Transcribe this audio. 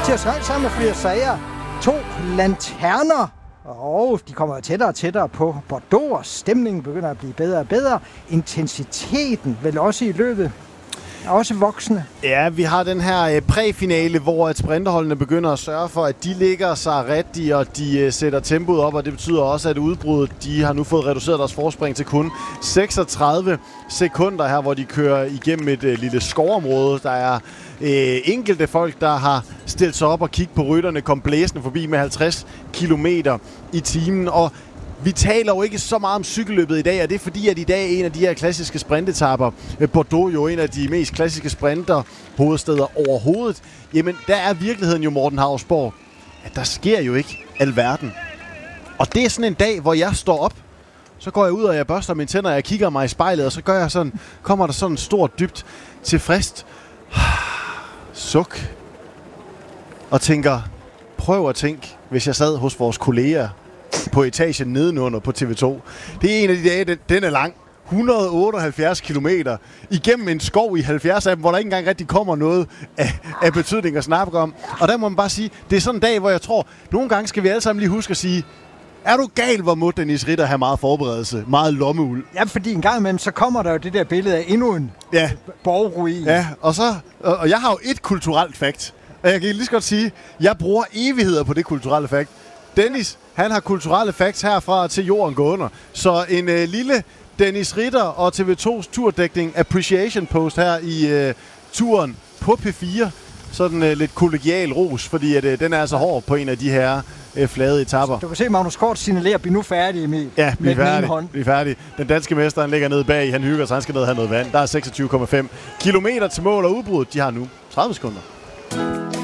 Mathias Reil sammen med flere sager. 2 lanterner. Og de kommer tættere og tættere på Bordeaux, og stemningen begynder at blive bedre og bedre. Intensiteten vel også i løbet. Også voksne. Ja, vi har den her præfinale, hvor at sprinterholdene begynder at sørge for, at de ligger sig rigtigt, og de sætter tempoet op, og det betyder også, at udbruddet, de har nu fået reduceret deres forspring til kun 36 sekunder her, hvor de kører igennem et lille skovområde. Der er enkelte folk, der har stillet sig op og kigget på rytterne, kom blæsende forbi med 50 km i timen, og vi taler jo ikke så meget om cykelløbet i dag, og det er fordi, at i dag er en af de her klassiske sprintetapper, Bordeaux jo en af de mest klassiske sprinterhovedsteder overhovedet. Jamen, der er virkeligheden jo, Morten Hausborg, at der sker jo ikke alverden. Og det er sådan en dag, hvor jeg står op, så går jeg ud, og jeg børster mine tænder, og jeg kigger mig i spejlet, og så gør jeg sådan, kommer der sådan stort, dybt tilfreds suk, og tænker, prøv at tænke, hvis jeg sad hos vores kolleger på etagen nedenunder på TV2. Det er en af de dage, den er lang. 178 kilometer igennem en skov i 70 af dem, hvor der ikke engang rigtig kommer noget af betydning at snakke om. Og der må man bare sige, det er sådan en dag, hvor jeg tror, nogle gange skal vi alle sammen lige huske at sige, er du gal, hvor må Dennis Ritter have meget forberedelse, meget lommeuld? Ja, fordi en gang imellem, så kommer der jo det der billede af endnu en borgruin. Ja, og jeg har jo et kulturelt fakt. Og jeg kan lige så godt sige, jeg bruger evigheder på det kulturelle fakt. Dennis, han har kulturelle facts herfra til jorden gå under. Så en lille Dennis Ritter og TV2's turdækning appreciation post her i turen på P4. Sådan lidt kollegial ros, fordi at, den er altså hård på en af de her flade etapper. Du kan se, Magnus Kort signalerer, at vi nu færdige, Emil. Ja, vi er færdige. Den danske mester, han ligger nede bag. Han hygger sig, han skal ned og have noget vand. Der er 26,5 kilometer til mål, og udbruddet, de har nu 30 sekunder.